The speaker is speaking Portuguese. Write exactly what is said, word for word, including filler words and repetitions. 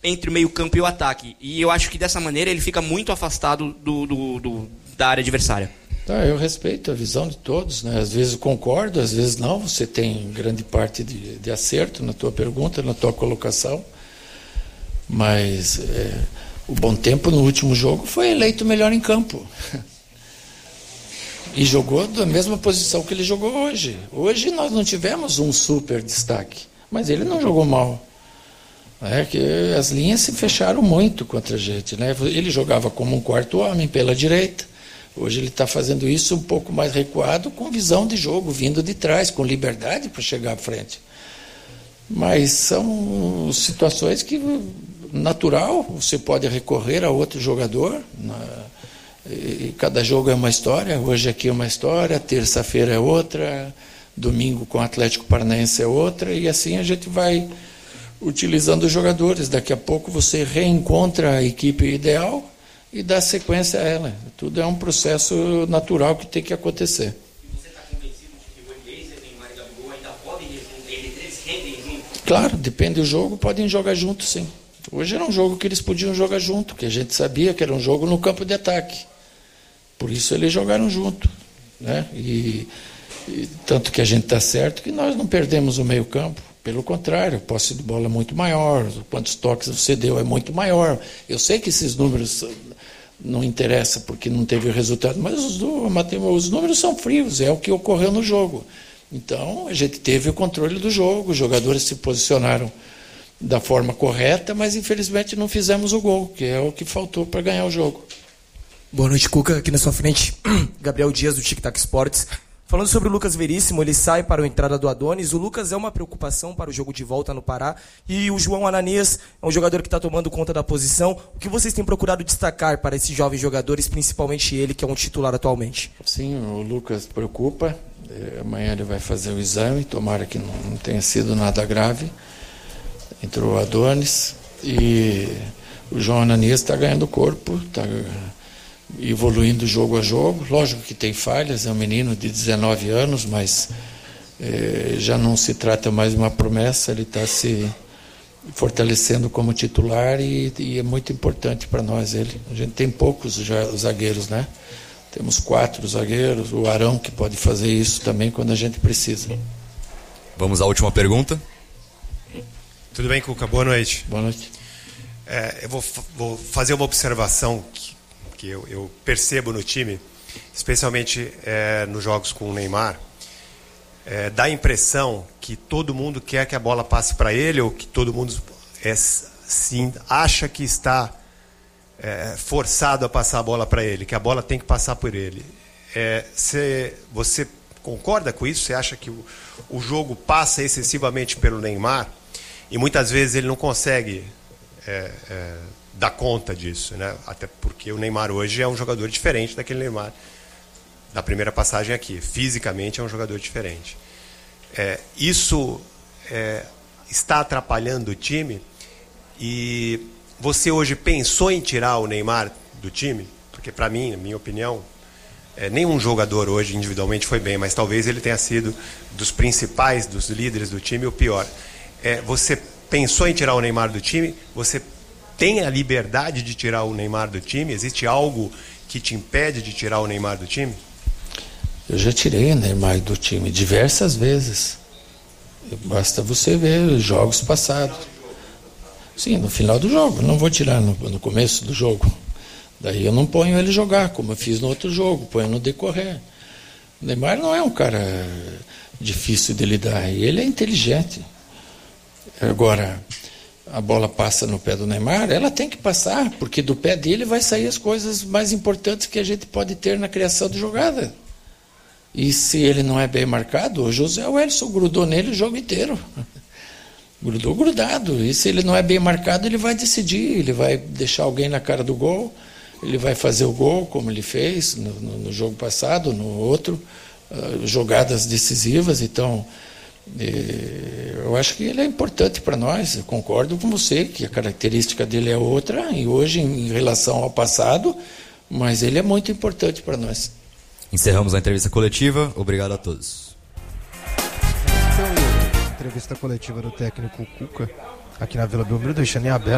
entre o meio campo e o ataque. E eu acho que dessa maneira ele fica muito afastado do, do, do, da área adversária. Tá, eu respeito a visão de todos, né? Às vezes concordo, às vezes não. Você tem grande parte de, de acerto na tua pergunta, na tua colocação. Mas é, o Bom Tempo no último jogo foi eleito melhor em campo. E jogou da mesma posição que ele jogou hoje. Hoje nós não tivemos um super destaque, mas ele não jogou mal. É que as linhas se fecharam muito contra a gente, né? Ele jogava como um quarto homem pela direita. Hoje ele está fazendo isso um pouco mais recuado, com visão de jogo, vindo de trás, com liberdade para chegar à frente. Mas são situações que, natural, você pode recorrer a outro jogador. Na, e cada jogo é uma história. Hoje aqui é uma história, terça-feira é outra, domingo com o Atlético Paranaense é outra, e assim a gente vai utilizando os jogadores. Daqui a pouco você reencontra a equipe ideal e dá sequência a ela. Tudo é um processo natural que tem que acontecer. E você está convencido de que o Eliezer, Neymar e Gabigol ainda podem, eles rendem juntos? Claro, depende do jogo, podem jogar juntos, sim. Hoje era um jogo que eles podiam jogar junto, que a gente sabia que era um jogo no campo de ataque. Por isso eles jogaram junto, né? E, e tanto que a gente está certo que nós não perdemos o meio campo. Pelo contrário, a posse de bola é muito maior, quantos toques você deu é muito maior. Eu sei que esses números não interessam porque não teve resultado, mas os, os números são frios, é o que ocorreu no jogo. Então, a gente teve o controle do jogo, os jogadores se posicionaram da forma correta, mas infelizmente não fizemos o gol, que é o que faltou para ganhar o jogo. Boa noite, Cuca. Aqui na sua frente, Gabriel Dias, do Tic Tac Sports. Falando sobre o Lucas Veríssimo, ele sai para a entrada do Adonis. O Lucas é uma preocupação para o jogo de volta no Pará. E o João Ananias é um jogador que está tomando conta da posição. O que vocês têm procurado destacar para esses jovens jogadores, principalmente ele, que é um titular atualmente? Sim, o Lucas preocupa. Amanhã ele vai fazer o exame, tomara que não tenha sido nada grave. Entrou o Adonis e o João Ananias está ganhando corpo, está evoluindo jogo a jogo. Lógico que tem falhas, é um menino de dezenove anos, mas eh, já não se trata mais de uma promessa, ele está se fortalecendo como titular e, e é muito importante para nós ele. A gente tem poucos já, zagueiros, né? Temos quatro zagueiros, o Arão que pode fazer isso também quando a gente precisa. Vamos à última pergunta. Tudo bem, Cuca? Boa noite. Boa noite. É, eu vou, vou fazer uma observação que, que eu, eu percebo no time, especialmente é, nos jogos com o Neymar. É, dá a impressão que todo mundo quer que a bola passe para ele, ou que todo mundo é, sim, acha que está é, forçado a passar a bola para ele, que a bola tem que passar por ele. É, cê, você concorda com isso? Você acha que o, o jogo passa excessivamente pelo Neymar? E muitas vezes ele não consegue é, é, dar conta disso, né? Até porque o Neymar hoje é um jogador diferente daquele Neymar da primeira passagem aqui. Fisicamente é um jogador diferente. É, isso é, está atrapalhando o time. E você hoje pensou em tirar o Neymar do time? Porque para mim, na minha opinião, é, nenhum jogador hoje individualmente foi bem, mas talvez ele tenha sido dos principais, dos líderes do time, o pior. É, você pensou em tirar o Neymar do time? Você tem a liberdade de tirar o Neymar do time? Existe algo que te impede de tirar o Neymar do time? Eu já tirei o Neymar do time diversas vezes. Basta você ver os jogos passados. Sim, no final do jogo. Não vou tirar no, no começo do jogo. Daí eu não ponho ele jogar, como eu fiz no outro jogo. Ponho no decorrer. O Neymar não é um cara difícil de lidar. E ele é inteligente. Agora, a bola passa no pé do Neymar, ela tem que passar, porque do pé dele vai sair as coisas mais importantes que a gente pode ter na criação de jogada. E se ele não é bem marcado, o José Welson grudou nele o jogo inteiro. Grudou grudado. E se ele não é bem marcado, ele vai decidir, ele vai deixar alguém na cara do gol, ele vai fazer o gol, como ele fez no, no, no jogo passado, no outro, uh, jogadas decisivas. Então, eu acho que ele é importante para nós. Eu concordo com você que a característica dele é outra, e hoje em relação ao passado, mas ele é muito importante para nós. Encerramos a entrevista coletiva. Obrigado a todos. Então, entrevista coletiva do técnico Cuca aqui na Vila Belmiro, deixando em aberto